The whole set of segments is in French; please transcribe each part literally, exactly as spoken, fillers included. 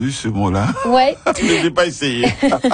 vu ce mot-là. Ouais. Je n'ai pas essayé.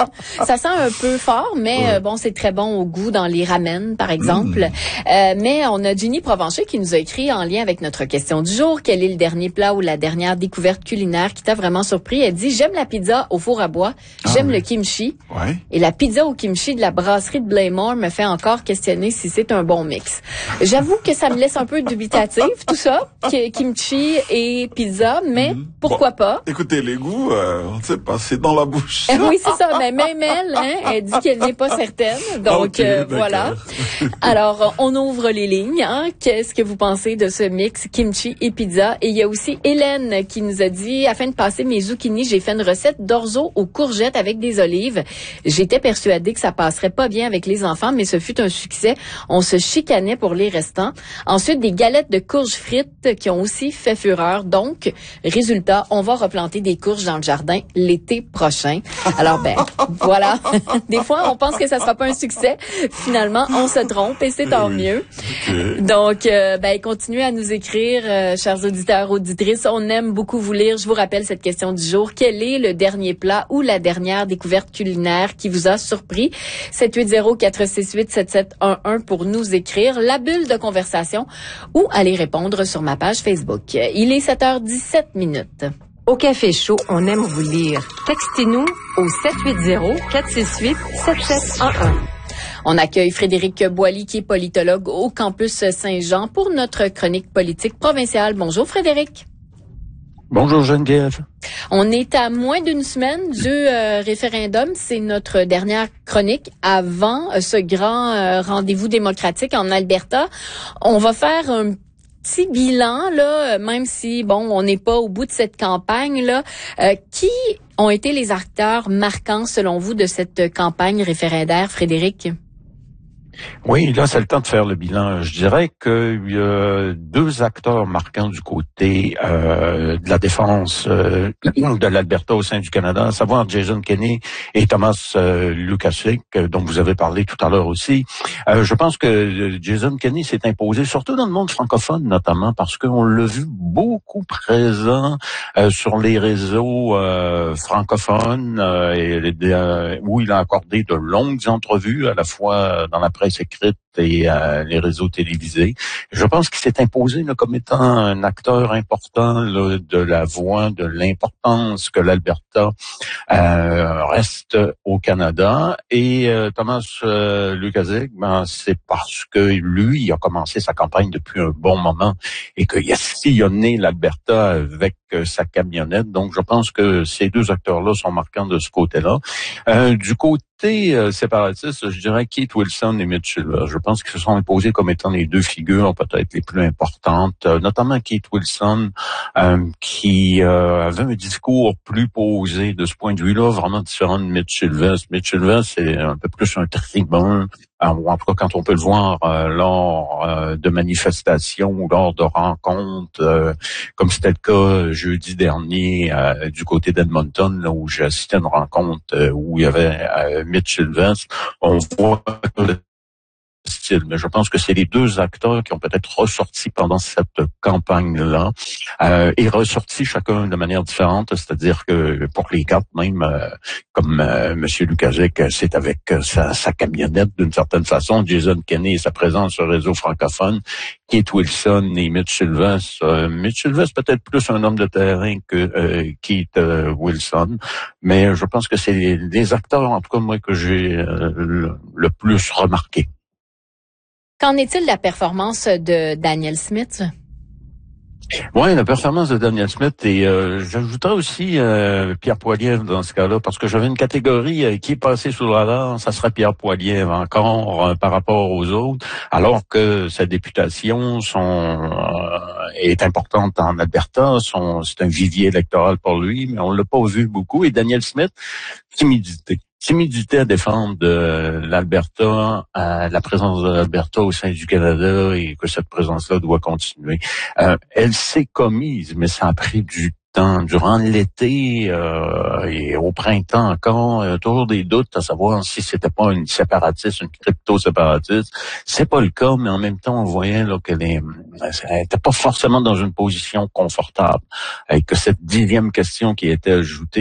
Ça sent un peu fort, mais ouais. euh, bon, c'est très bon au goût dans les ramen, par exemple. Mmh. Euh, mais on a Ginny Provencher qui nous a écrit en lien avec notre question du jour. Quel est le dernier plat ou la dernière découverte culinaire qui t'a vraiment surpris? Elle dit, j'aime la pizza au four à bois, j'aime ah, oui. le kimchi. Ouais. Et la pizza au kimchi de la brasserie de Blaymore me fait encore questionner si c'est un bon mix. J'avoue que ça me laisse un peu dubitative, tout ça, kimchi et pizza, mais mmh. pourquoi bon, pas? Écoutez, les goûts, Euh, on ne sait pas, c'est dans la bouche. Oui, c'est ça. Mais même elle, hein, elle dit qu'elle n'est pas certaine. Donc, okay, euh, voilà. Alors, on ouvre les lignes. Hein. Qu'est-ce que vous pensez de ce mix kimchi et pizza? Et il y a aussi Hélène qui nous a dit, afin de passer mes zucchini, j'ai fait une recette d'orzo aux courgettes avec des olives. J'étais persuadée que ça passerait pas bien avec les enfants, mais ce fut un succès. On se chicanait pour les restants. Ensuite, des galettes de courges frites qui ont aussi fait fureur. Donc, résultat, on va replanter des courges dans le jardin l'été prochain. Alors, ben, voilà. Des fois, on pense que ça sera pas un succès. Finalement, on se trompe et c'est tant oui. mieux. Okay. Donc, euh, ben, continuez à nous écrire, euh, chers auditeurs, auditrices. On aime beaucoup vous lire. Je vous rappelle cette question du jour. Quel est le dernier plat ou la dernière découverte culinaire qui vous a surpris? sept huit zéro quatre six huit sept sept un un pour nous écrire la bulle de conversation ou aller répondre sur ma page Facebook. Il est sept heures dix-sept minutes. Au Café Chaud, on aime vous lire. Textez-nous au sept huit zéro quatre six huit sept sept un un. On accueille Frédéric Boily, qui est politologue au campus Saint-Jean, pour notre chronique politique provinciale. Bonjour Frédéric. Bonjour Geneviève. On est à moins d'une semaine du euh, référendum. C'est notre dernière chronique avant euh, ce grand euh, rendez-vous démocratique en Alberta. On va faire un petit bilan, là, même si, bon, on n'est pas au bout de cette campagne-là. Euh, qui ont été les acteurs marquants, selon vous, de cette campagne référendaire, Frédéric? Oui, là, c'est le temps de faire le bilan. Je dirais qu'il y a deux acteurs marquants du côté euh, de la défense euh, de l'Alberta au sein du Canada, à savoir Jason Kenney et Thomas euh, Lukaszuk, dont vous avez parlé tout à l'heure aussi. Euh, je pense que Jason Kenney s'est imposé, surtout dans le monde francophone notamment, parce qu'on l'a vu beaucoup présent euh, sur les réseaux euh, francophones, euh, et, euh, où il a accordé de longues entrevues, à la fois dans la presse écrite et euh, les réseaux télévisés. Je pense qu'il s'est imposé là, comme étant un acteur important là, de la voix, de l'importance que l'Alberta euh, reste au Canada. Et euh, Thomas euh, Lukaszuk, ben, c'est parce que lui, il a commencé sa campagne depuis un bon moment et qu'il a sillonné l'Alberta avec euh, sa camionnette. Donc, je pense que ces deux acteurs-là sont marquants de ce côté-là. Euh, du côté Euh, séparatiste, je dirais Keith Wilson et Mitch Silver. Je pense qu'ils se sont imposés comme étant les deux figures peut-être les plus importantes, euh, notamment Keith Wilson, euh, qui euh, avait un discours plus posé de ce point de vue-là, vraiment différent de Mitch Silver. Mitch Silver, c'est un peu plus un tribun, ou en tout cas quand on peut le voir euh, lors euh, de manifestations ou lors de rencontres, euh, comme c'était le cas jeudi dernier euh, du côté d'Edmonton, là, où j'ai assisté à une rencontre euh, où il y avait euh, Mitch Sylvestre. On voit le style, mais je pense que c'est les deux acteurs qui ont peut-être ressorti pendant cette campagne-là, euh, et ressorti chacun de manière différente, c'est-à-dire que pour les quatre même, euh, comme euh, M. Lukaszuk, c'est avec euh, sa, sa camionnette d'une certaine façon, Jason Kenney et sa présence sur le réseau francophone, Keith Wilson et Mitch Sylvestre. Euh, Mitch Sylvestre peut-être plus un homme de terrain que euh, Keith euh, Wilson, mais je pense que c'est les, les acteurs, en tout cas moi, que j'ai euh, le, le plus remarqué. Qu'en est-il de la performance de Danielle Smith? Oui, la performance de Danielle Smith, et euh, j'ajouterais aussi euh, Pierre Poilievre dans ce cas-là, parce que j'avais une catégorie euh, qui est passée sous le radar, ça serait Pierre Poilievre encore euh, par rapport aux autres, alors que sa députation son, euh, est importante en Alberta, son, c'est un vivier électoral pour lui, mais on l'a pas vu beaucoup. Et Danielle Smith, timidité. Timidité à défendre de l'Alberta, à la présence de l'Alberta au sein du Canada, et que cette présence-là doit continuer. Euh, elle s'est commise, mais ça a pris du temps. Durant l'été euh, et au printemps encore, il y a toujours des doutes à savoir si c'était pas une séparatiste, une crypto-séparatiste. C'est pas le cas, mais en même temps, on voyait là qu'elle est, elle était pas forcément dans une position confortable, et que cette dixième question qui était ajoutée